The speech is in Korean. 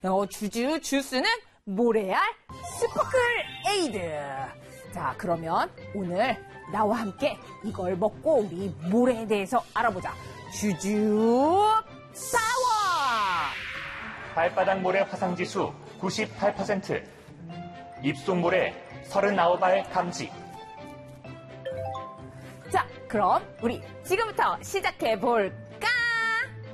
주주 주스는 모래알 스파클 에이드. 자, 그러면 오늘 나와 함께 이걸 먹고 우리 모래에 대해서 알아보자. 주주 파워! 발바닥 모래 화상지수 98%, 입속 모래 39알 감지. 자, 그럼 우리 지금부터 시작해 볼까요?